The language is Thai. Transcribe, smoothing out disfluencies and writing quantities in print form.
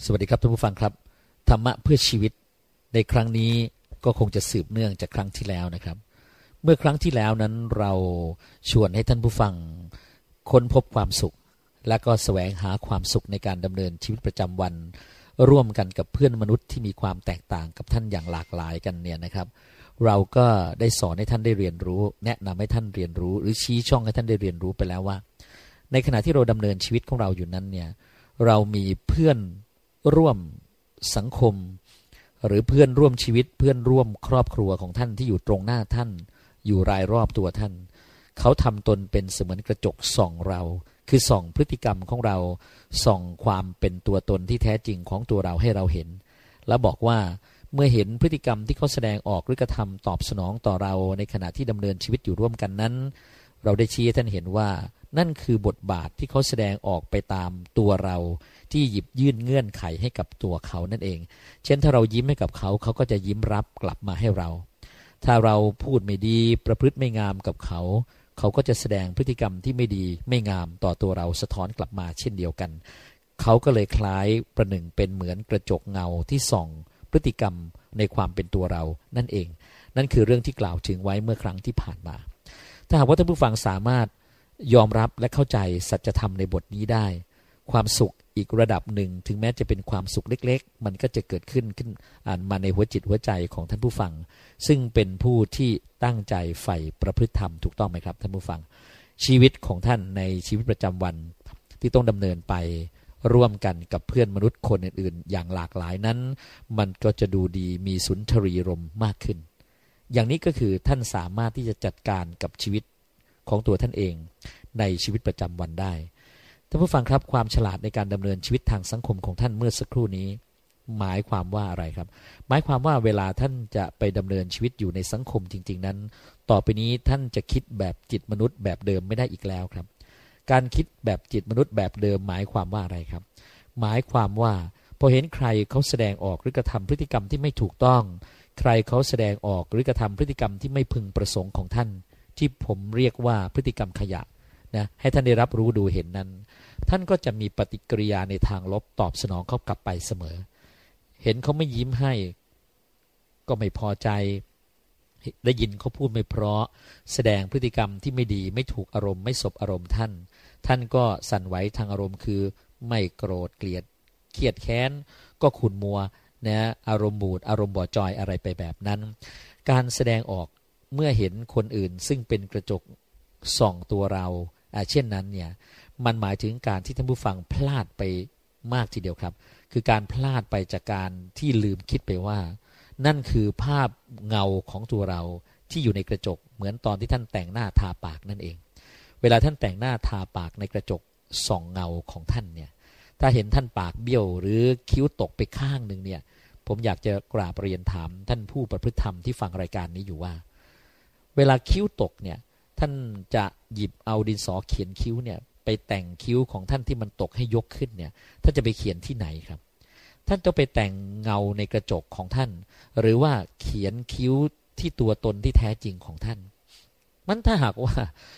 สวัสดีครับท่านผู้ฟังครับธรรมะเพื่อชีวิตในครั้งนี้ก็คงจะสืบเนื่องจากครั้งที่แล้วนะครับเมื่อครั้งที่แล้วนั้นเราชวนให้ท่านผู้ฟังค้นพบความสุขและก็แสวงหาความสุขในการดำเนินชีวิตประจำวันร่วมกันกับเพื่อนมนุษย์ที่มีความแตกต่างกับท่านอย่างหลากหลายกันเนี่ยนะครับเราก็ได้สอนให้ท่านได้เรียนรู้แนะนำให้ท่านเรียนรู้หรือชี้ช่องให้ท่านได้เรียนรู้ไปแล้วว่าในขณะที่เราดำเนินชีวิตของเราอยู่นั้นเนี่ยเรามีเพื่อนร่วมสังคมหรือเพื่อนร่วมชีวิตเพื่อนร่วมครอบครัวของท่านที่อยู่ตรงหน้าท่านอยู่รายรอบตัวท่านเขาทำตนเป็นเสมือนกระจกส่องเราคือส่องพฤติกรรมของเราส่องความเป็นตัวตนที่แท้จริงของตัวเราให้เราเห็นแล้วบอกว่าเมื่อเห็นพฤติกรรมที่เขาแสดงออกหรือกระทำตอบสนองต่อเราในขณะที่ดำเนินชีวิตอยู่ร่วมกันนั้นเราได้ชี้ให้ท่านเห็นว่านั่นคือบทบาทที่เขาแสดงออกไปตามตัวเราที่หยิบยื่นเงื่อนไขให้กับตัวเขานั่นเองเช่นถ้าเรายิ้มให้กับเขาเขาก็จะยิ้มรับกลับมาให้เราถ้าเราพูดไม่ดีประพฤติไม่งามกับเขาเขาก็จะแสดงพฤติกรรมที่ไม่ดีไม่งามต่อตัวเราสะท้อนกลับมาเช่นเดียวกันเขาก็เลยคล้ายประหนึ่งเป็นเหมือนกระจกเงาที่ส่องพฤติกรรมในความเป็นตัวเรานั่นเองนั่นคือเรื่องที่กล่าวถึงไว้เมื่อครั้งที่ผ่านมาถ้าหากว่าท่านผู้ฟังสามารถยอมรับและเข้าใจสัจธรรมในบทนี้ได้ความสุขอีกระดับหนึ่งถึงแม้จะเป็นความสุขเล็กๆมันก็จะเกิดขึ้นมาในหัวจิตหัวใจของท่านผู้ฟังซึ่งเป็นผู้ที่ตั้งใจใฝ่ประพฤติธรรมถูกต้องไหมครับท่านผู้ฟังชีวิตของท่านในชีวิตประจำวันที่ต้องดำเนินไปร่วมกันกับเพื่อนมนุษย์คนอื่นๆอย่างหลากหลายนั้นมันก็จะดูดีมีสุนทรีรมมากขึ้นอย่างนี้ก็คือท่านสามารถที่จะจัดการกับชีวิตของตัวท่านเองในชีวิตประจำวันได้ท่านผู้ฟังครับความฉลาดในการดำเนินชีวิตทางสังคมของท่านเมื่อสักครู่นี้หมายความว่าอะไรครับหมายความว่าเวลาท่านจะไปดำเนินชีวิตอยู่ในสังคมจริงๆนั้นต่อไปนี้ท่านจะคิดแบบจิตมนุษย์แบบเดิมไม่ได้อีกแล้วครับการคิดแบบจิตมนุษย์แบบเดิมหมายความว่าอะไรครับหมายความว่าพอเห็นใครเขาแสดงออกหรือกระทำพฤติกรรมที่ไม่ถูกต้องใครเขาแสดงออกหรือกระทำพฤติกรรมที่ไม่พึงประสงค์ของท่านที่ผมเรียกว่าพฤติกรรมขยะนะให้ท่านได้รับรู้ดูเห็นนั้นท่านก็จะมีปฏิกิริยาในทางลบตอบสนองเขากลับไปเสมอเห็นเขาไม่ยิ้มให้ก็ไม่พอใจได้ยินเขาพูดไม่เพราะแสดงพฤติกรรมที่ไม่ดีไม่ถูกอารมณ์ไม่สบอารมณ์ท่านก็สั่นไหวทางอารมณ์คือไม่โกรธเกลียดเครียดแค้นก็ขุ่นมัวนะอารมณ์บูดอารมณ์บ่อจอยอะไรไปแบบนั้นการแสดงออกเมื่อเห็นคนอื่นซึ่งเป็นกระจกส่องตัวเราเช่นนั้นเนี่ยมันหมายถึงการที่ท่านผู้ฟังพลาดไปมากทีเดียวครับคือการพลาดไปจากการที่ลืมคิดไปว่านั่นคือภาพเงาของตัวเราที่อยู่ในกระจกเหมือนตอนที่ท่านแต่งหน้าทาปากนั่นเองเวลาท่านแต่งหน้าทาปากในกระจกส่องเงาของท่านเนี่ยถ้าเห็นท่านปากเบี้ยวหรือคิ้วตกไปข้างหนึ่งเนี่ยผมอยากจะกราบเรียนถามท่านผู้ประพฤติธรรมที่ฟังรายการนี้อยู่ว่าเวลาคิ้วตกเนี่ยท่านจะหยิบเอาดินสอเขียนคิ้วเนี่ยไปแต่งคิ้วของท่านที่มันตกให้ยกขึ้นเนี่ยท่านจะไปเขียนที่ไหนครับท่านจะไปแต่งเงาในกระจกของท่านหรือว่าเขียนคิ้วที่ตัวตนที่แท้จริงของท่านมันถ้าหากว่า